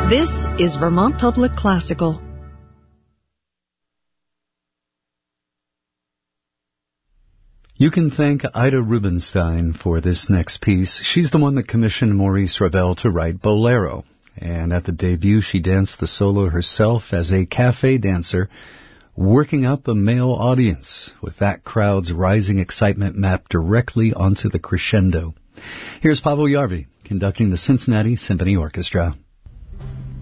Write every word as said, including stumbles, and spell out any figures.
This is Vermont Public Classical. You can thank Ida Rubinstein for this next piece. She's the one that commissioned Maurice Ravel to write Bolero. And at the debut, she danced the solo herself as a cafe dancer, working up a male audience, with that crowd's rising excitement mapped directly onto the crescendo. Here's Pavel Jarvi conducting the Cincinnati Symphony Orchestra.